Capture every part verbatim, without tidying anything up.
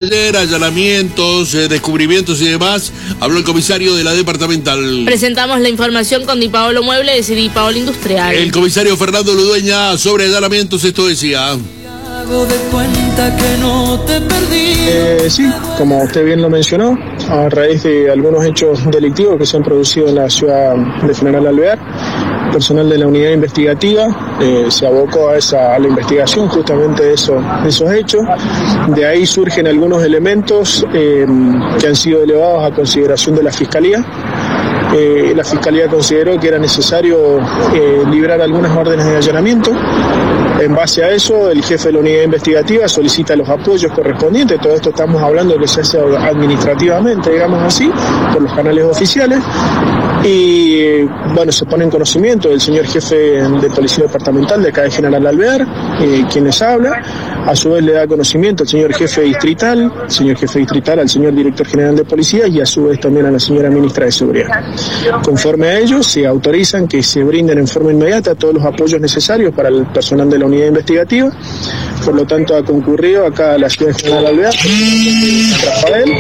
ayer, allanamientos, eh, descubrimientos y demás, habló el comisario de la departamental. Presentamos la información con Di Paolo Muebles y Di Paolo Industrial. El comisario Fernando Ludueña sobre allanamientos, esto decía. De cuenta que no te perdí. Eh, sí, como usted bien lo mencionó, a raíz de algunos hechos delictivos que se han producido en la ciudad de General Alvear, personal de la unidad investigativa eh, se abocó a, esa, a la investigación justamente de, eso, de esos hechos. De ahí surgen algunos elementos eh, que han sido elevados a consideración de la Fiscalía. Eh, la Fiscalía consideró que era necesario eh, librar algunas órdenes de allanamiento. En base a eso, el jefe de la unidad investigativa solicita los apoyos correspondientes. Todo esto estamos hablando de que se hace administrativamente, digamos así, por los canales oficiales. Y bueno, se pone en conocimiento del señor jefe de Policía Departamental de acá de General Alvear, eh, quien les habla. A su vez le da conocimiento al señor jefe distrital, señor jefe distrital al señor director general de policía y a su vez también a la señora ministra de Seguridad. Conforme a ello, se autorizan que se brinden en forma inmediata todos los apoyos necesarios para el personal de la unidad investigativa. Por lo tanto, ha concurrido acá a la ciudad de General Alvear, Rafael,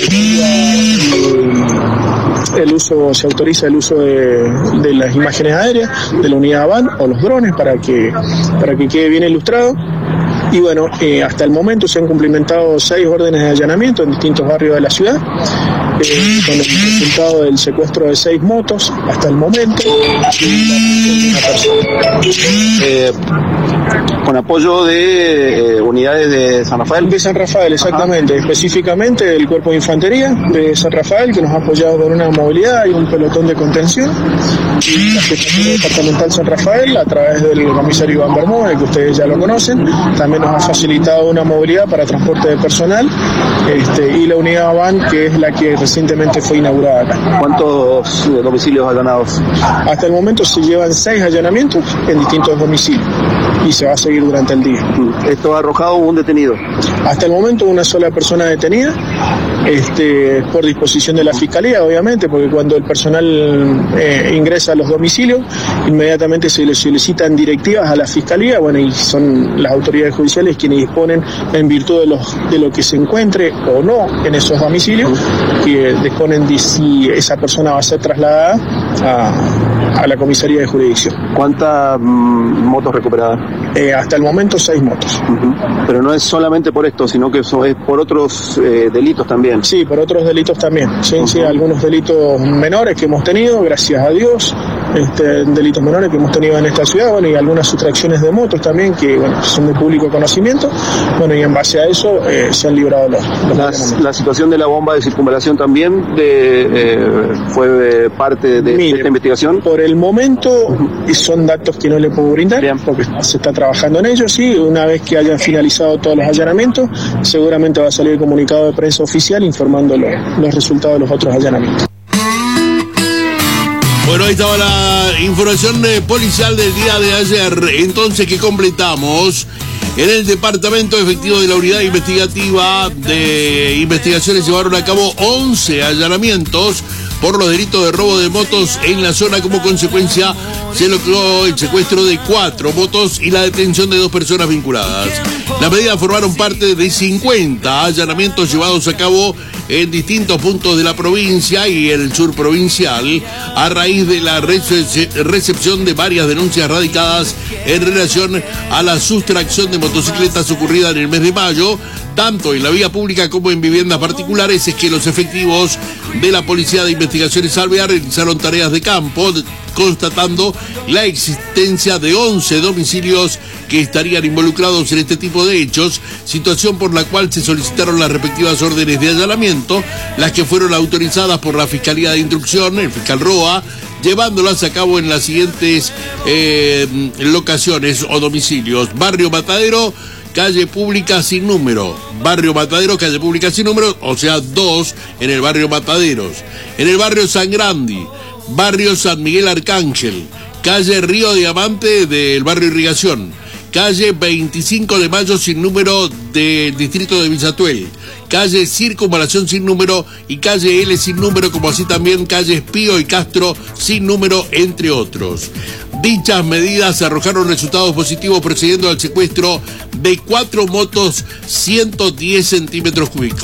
el, el uso, se autoriza el uso de, de las imágenes aéreas de la unidad AVAN o los drones para que, para que quede bien ilustrado. Y bueno, eh, hasta el momento se han cumplimentado seis órdenes de allanamiento en distintos barrios de la ciudad, eh, con el resultado del secuestro de seis motos hasta el momento. Eh, con apoyo de eh, unidades de San Rafael. De San Rafael, exactamente. Ajá. Específicamente del Cuerpo de Infantería de San Rafael, que nos ha apoyado con una movilidad y un pelotón de contención. Y la Secretaría Departamental San Rafael, a través del comisario Iván Bermúdez, que ustedes ya lo conocen, también nos ha facilitado una movilidad para transporte de personal, este, y la unidad AVAN, que es la que recientemente fue inaugurada acá. ¿Cuántos domicilios allanados? Hasta el momento se llevan seis allanamientos en distintos domicilios y se va a seguir durante el día. ¿Esto ha arrojado un detenido? Hasta el momento una sola persona detenida, este, por disposición de la Fiscalía, obviamente, porque cuando el personal eh, ingresa a los domicilios, inmediatamente se le solicitan directivas a la Fiscalía, bueno, y son las autoridades judiciales quienes disponen en virtud de, los, de lo que se encuentre o no en esos domicilios, que disponen de si esa persona va a ser trasladada a, a la comisaría de jurisdicción. ¿Cuántas mm, motos recuperadas? Eh, hasta el momento seis motos. Uh-huh. Pero no es solamente por esto, sino que eso es por otros eh, delitos también. Sí, por otros delitos también. Sí, uh-huh. Sí, algunos delitos menores que hemos tenido, gracias a Dios. Este, delitos menores que hemos tenido en esta ciudad, bueno, y algunas sustracciones de motos también que, bueno, son de público conocimiento, bueno, y en base a eso eh, se han librado los, los la, la situación de la bomba de circunvalación también de, eh, fue parte de, Mire, de esta investigación. Por el momento uh-huh. son datos que no le puedo brindar. Bien. Porque se está trabajando en ello, sí. Una vez que hayan finalizado todos los allanamientos, seguramente va a salir el comunicado de prensa oficial informando los, los resultados de los otros allanamientos. Bueno, ahí estaba la información eh, policial del día de ayer. Entonces, ¿qué completamos? En el departamento efectivo de la unidad investigativa de investigaciones llevaron a cabo once allanamientos por los delitos de robo de motos en la zona. Como consecuencia, se logró el secuestro de cuatro motos y la detención de dos personas vinculadas. Las medidas formaron parte de cincuenta allanamientos llevados a cabo en distintos puntos de la provincia y el sur provincial, a raíz de la rece- recepción de varias denuncias radicadas en relación a la sustracción de motocicletas ocurrida en el mes de mayo, tanto en la vía pública como en viviendas particulares. Es que los efectivos de la Policía de Investigaciones Alvear realizaron tareas de campo, constatando la existencia de once domicilios que estarían involucrados en este tipo de hechos, situación por la cual se solicitaron las respectivas órdenes de allanamiento, las que fueron autorizadas por la Fiscalía de Instrucción, el fiscal Roa, llevándolas a cabo en las siguientes eh, locaciones o domicilios: Barrio Matadero, calle Pública sin número. Barrio Matadero, calle Pública sin número, o sea, dos en el barrio Mataderos. En el barrio San Grandi, barrio San Miguel Arcángel, calle Río Diamante del barrio Irrigación, calle veinticinco de mayo sin número del distrito de Villatuel, calle Circunvalación sin número y calle L sin número, como así también calles Pío y Castro sin número, entre otros. Dichas medidas arrojaron resultados positivos procediendo al secuestro de cuatro motos ciento diez centímetros cúbicos.